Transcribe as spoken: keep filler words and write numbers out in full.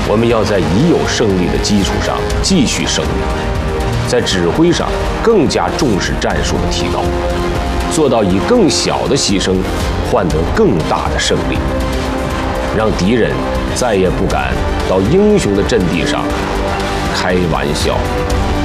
我们要在已有胜利的基础上继续胜利，在指挥上更加重视战术的提高，做到以更小的牺牲换得更大的胜利，让敌人再也不敢到英雄的阵地上开玩笑。